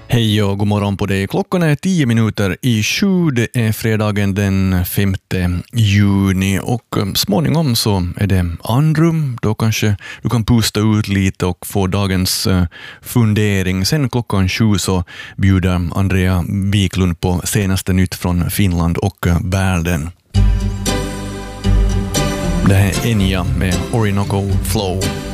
Hej och god morgon på dig. Klockan är 7:10. Det är fredagen den 5 juni och småningom så är det andrum. Då kanske du kan pusta ut lite och få dagens fundering. Sen klockan 7 så bjuder Andrea Wiklund på senaste nytt från Finland och världen. Det här är Enya med Orinoco Flow.